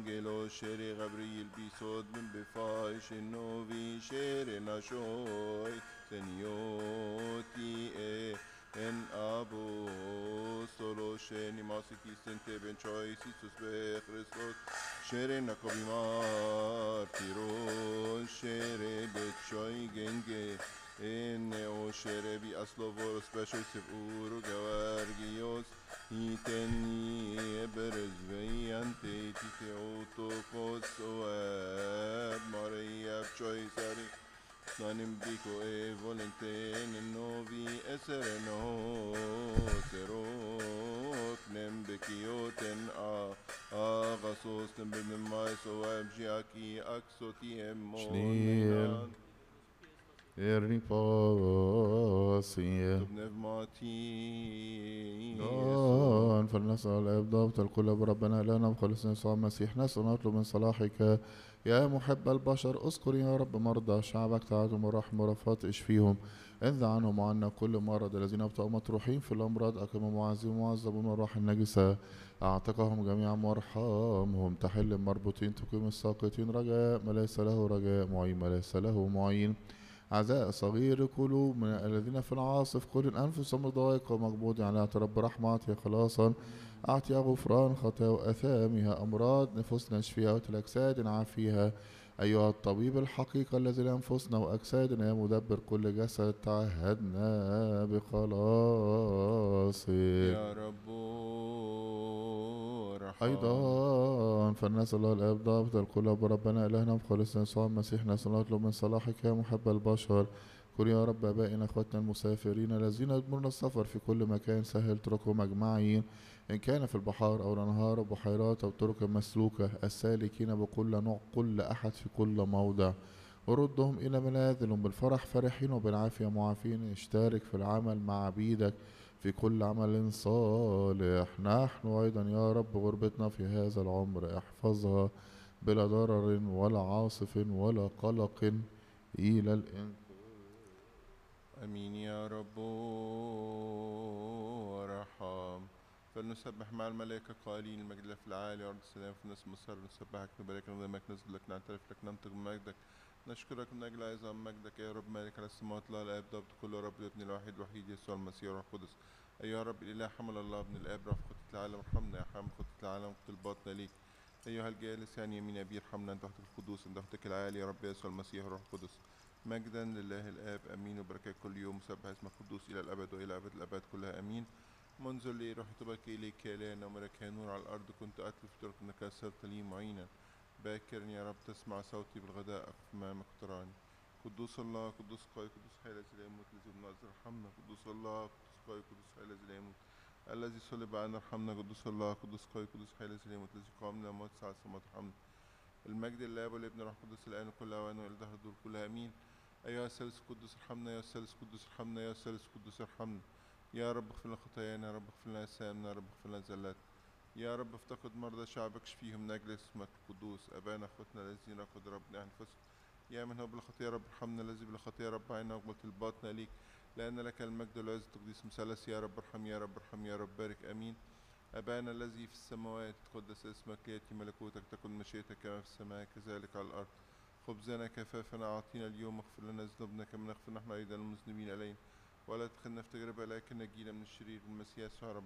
Angelo shere Gabriel bisod min befai shenovi shere nashoi senioti en abo solo sheni masiki sente ben choi sisus be Christos shere nakobimar tiro shere bet choi genge Enne o shere bi aslovoros special sivuru gavargios Iteni eberez veiante tite autokos oab Maria choy sari Nanim biko e volente novi esere no serot nem bekioten agasos tem bim mai soab jiaki aksoti emon Schneel, meinan الرفاصية تبنف ماتي دون فلنسأل أبضبط القلوب ربنا إلهنا بخلص يسوع المسيح نسأل نطلب من صلاحك يا محب البشر اذكر يا رب مرضى شعبك تعادهم الرحم ورفات اشفيهم انزع عنهم وعنا كل مرض الذين ابتغوا مطروحين في الأمراض أكرم معزين معذبون والروح النجسة أعتقهم جميعا وارحمهم تحل المربوطين تقيم الساقطين رجاء ما ليس له رجاء معين ما ليس له معين عزاء صغير قلوب من الذين في العاصف كل الأنفس مضايق ومقبوض على رب رحمة أعطي خلاصا أعطي غفران خطايا وأثامها أمراض نفوسنا اشفيها وتلأجساد عافيها أيها الطبيب الحقيقي الذي لأنفسنا وأجسادنا يا مدبر كل جسد تعهدنا بخلاصك يا رب ارحم أيضا فلنسأل الله الآب ضابط القلوب ربنا إلهنا مخلصنا يسوع المسيح نسأل نطلب من صلاحك يا محب البشر كن يا رب آبائنا أخوتنا المسافرين الذين يضمرون السفر في كل مكان سهل طرقهم أجمعين إن كان في البحار أو الأنهار أو بحيرات أو طرق مسلوكة السالكين بكل نوع كل أحد في كل موضع وردهم إلى ملاذلهم بالفرح فرحين وبالعافية معافين اشترك في العمل مع عبيدك في كل عمل صالح نحن أيضا يا رب غربتنا في هذا العمر احفظها بلا ضرر ولا عاصف ولا قلق إلى الإنقاذ امين يا رب ارحم فلنسبح مع الملائكة قائلين المجد لك في العالي وارض السلام في الناس مصر نسبحك نبارك نظامك نسجد لك نعترف لك ننطق بمجدك نشكرك من اجل عظام مجدك يا رب مالك على السماوات لا الاب ضبط كل رب الابن الوحيد الوحيد يسوع المسيح والروح القدس ايها رب الاله حمل الله ابن الاب رفع خطة العالم ارحمنا يا حامل خطة العالم خطة الباطنة ليك ايها الجالس يعني يمين ابي ارحمنا انت تحتك القدوس انت تحتك العالي يا رب يسوع المسيح والروح القدس مجدا لله الآب أمين وبركات كل يوم سبح اسمك قدوس إلى الأبد وإلى أبد الأبد كلها أمين منذ اللي رحت بك إليك يا إلهنا وملك نور على الأرض كنت أتلو في طرق إنك أرسلت لي معينا باكرني يا رب تسمع صوتي بالغداء أمامك تراني قدوس الله قدوس قوي قدوس حي الذي لا يموت الذي بنعز ارحمنا قدوس الله قدوس قوي قدوس حي الذي لا يموت الذي صلب عنا ارحمنا قدوس الله قدوس قوي قدوس حي الذي لا يموت الذي قام من الأموات ساعة السماوات ارحمنا المجد للآب والابن والروح القدس الآن وكل أوان وإلى دهر الدور كلها أمين أيها الثالث القدوس ارحمنا يا الثالث القدوس ارحمنا يا الثالث القدوس ارحمنا يا رب اغفر لنا خطايانا يا رب اغفر لنا آثامنا يا رب اغفر لنا زلاتنا يا رب افتقد مرضى شعبك اشفيهم من أجل اسمك القدوس أبانا أخوتنا الذين قد ربنا أنفسهم يا من هو بلا خطية رب ارحمنا الذي بلا خطية رب عنا وقبلة الباطنة ليك لأن لك المجد والعز التقديس مثلث يا رب ارحم يا رب ارحم يا رب بارك آمين أبانا الذي في السماوات تقدس اسمك يأتي ملكوتك تكن مشيئتك كما في السماء كذلك على الأرض خبزنا كفافنا أعطينا اليوم اغفر لنا ذنوبنا كما نغفر نحن أيضا المذنبين إلينا ولا تدخلنا في تجربة لكن نجينا من الشرير المسيح يسوع رب